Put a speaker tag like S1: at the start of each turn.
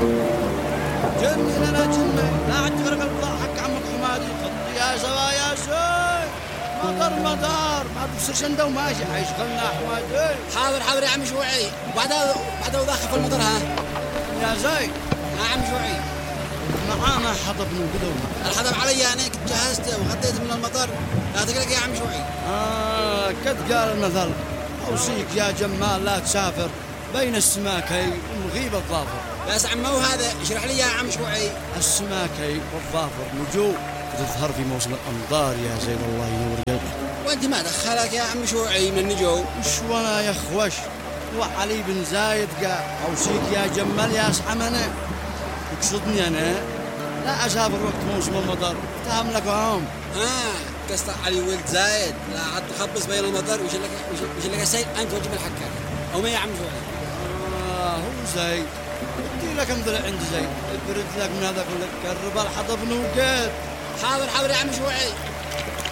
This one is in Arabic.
S1: جني لنا جني لا تغرق الضحك عمك حمادي خط يا سوا يا سوي مدار ما بصير شنده وماشي حيشغلنا حمادي.
S2: حاضر يا عم شوعي بعدها وداخل في المطر ها
S1: يا زي
S2: يا عم شوعي
S1: معانا حطب من قدوم.
S2: الحطب علي انا كنت جهزت وغطيت من المطر لا تقلق يا عم شوعي.
S1: قد قال المثل اوصيك يا جمال لا تسافر بين السماكي ومغيب الظافر.
S2: بس عمو هذا اشرح لي يا عم شوعي.
S1: السماكي والظافر نجوم تظهر في موسم الامطار يا زين الله ينور قلبك.
S2: وانت ما دخلك يا عم شوعي من النجوم؟
S1: وش وانا يا خوش وعلي بن زايد قال اوصيك يا جمال يا اسحمنا تقصدني انا لا اسافر وقت موسم المطر تهم لك وهم.
S2: قصة علي ولد زايد لا عاد تخبص بين المطر وش لك السيد انت وجب الحكاك او ما يا عم شوعي.
S1: هو زايد ادي لك امضي عند زايد برد لك من هذا كله قرب الحطب نوقت.
S2: حاضر يا عم شوعي.